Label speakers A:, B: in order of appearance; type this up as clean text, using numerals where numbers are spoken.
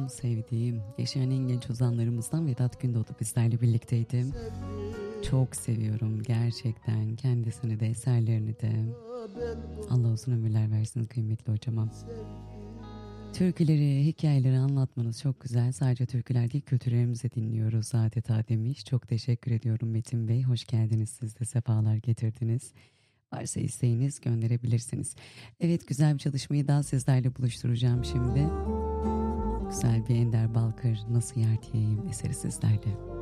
A: sevdiğim, yaşayan en genç ozanlarımızdan Vedat Gündoğdu bizlerle birlikteydi. Çok seviyorum gerçekten kendisini de eserlerini de. Allah uzun ömürler versin kıymetli hocama. Türküleri, hikayeleri anlatmanız çok güzel. Sadece türküler değil, kültürlerimizi dinliyoruz adeta demiş. Çok teşekkür ediyorum Metin Bey. Hoş geldiniz, siz de sefalar getirdiniz. Varsa isteğiniz gönderebilirsiniz. Evet, güzel bir çalışmayı daha sizlerle buluşturacağım şimdi. Güzel bir Ender Balkır, Nasıl Yer Diyeyim eseri sizlerle.